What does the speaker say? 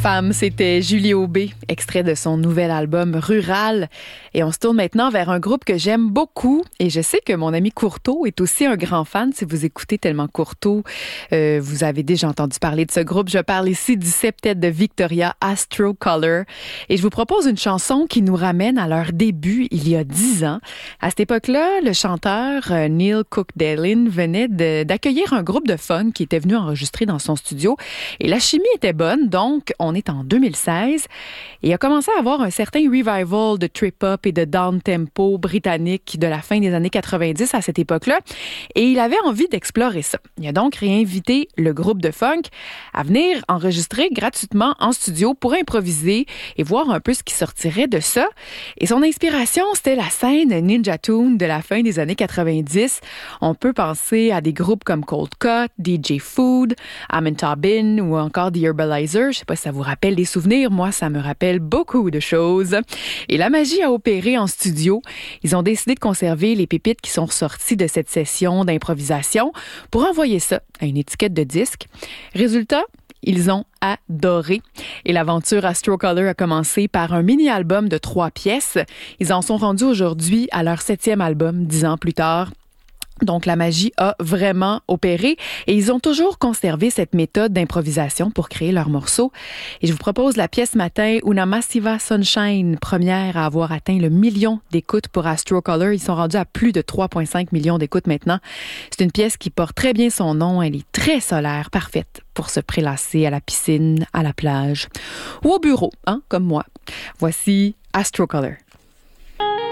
femme, c'était Julie Aubé, extrait de son nouvel album Rural. Et on se tourne maintenant vers un groupe que j'aime beaucoup. Et je sais que mon ami Courteau est aussi un grand fan. Si vous écoutez tellement Courteau, vous avez déjà entendu parler de ce groupe. Je parle ici du septet de Victoria, Astro Color. Et je vous propose une chanson qui nous ramène à leur début il y a 10 ans. À cette époque-là, le chanteur Neil Cook-Dellin venait d'accueillir un groupe de funk qui était venu enregistrer dans son studio. Et la chimie était bonne, donc on est en 2016. Et il a commencé à avoir un certain revival de trip-hop et de down-tempo britannique de la fin des années 90 à cette époque-là. Et il avait envie d'explorer ça. Il a donc réinvité le groupe de funk à venir enregistrer gratuitement en studio pour improviser et voir un peu ce qui sortirait de ça. Et son inspiration, c'était la scène Ninja Tune de la fin des années 90. On peut penser à des groupes comme Cold Cut, DJ Food, Amin Taubin ou encore The Herbalizer. Je sais pas si ça vous rappelle des souvenirs. Moi, ça me rappelle beaucoup de choses. Et la magie a opéré en studio. Ils ont décidé de conserver les pépites qui sont ressorties de cette session d'improvisation pour envoyer ça à une étiquette de disque. Résultat, ils ont adoré. Et l'aventure Astro Color a commencé par un mini-album de 3 pièces. Ils en sont rendus aujourd'hui à leur 7e album, 10 ans plus tard. Donc, la magie a vraiment opéré et ils ont toujours conservé cette méthode d'improvisation pour créer leurs morceaux. Et je vous propose la pièce matin Una Massiva Sunshine, première à avoir atteint le 1 million d'écoutes pour Astro Color. Ils sont rendus à plus de 3,5 millions d'écoutes maintenant. C'est une pièce qui porte très bien son nom. Elle est très solaire, parfaite pour se prélasser à la piscine, à la plage ou au bureau, comme moi. Voici Astro Color.